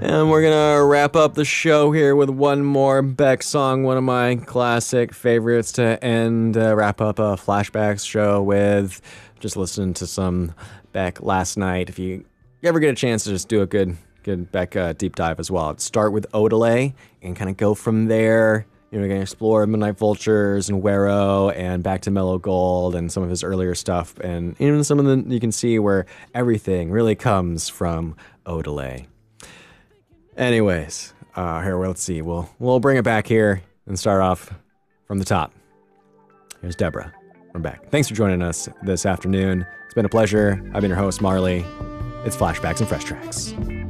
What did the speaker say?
And we're gonna wrap up the show here with one more Beck song, one of my classic favorites to wrap up a flashbacks show with. Just listening to some Beck last night. If you ever get a chance to just do a good Beck deep dive as well, start with Odelay and kind of go from there. You know, we're gonna explore Midnight Vultures and Wero and back to Mellow Gold and some of his earlier stuff, and even some of the you can see where everything really comes from Odelay. Anyways, here, let's see. We'll bring it back here and start off from the top. Here's Deborah from Beck. Thanks for joining us this afternoon. It's been a pleasure. I've been your host, Marley. It's Flashbacks and Fresh Tracks.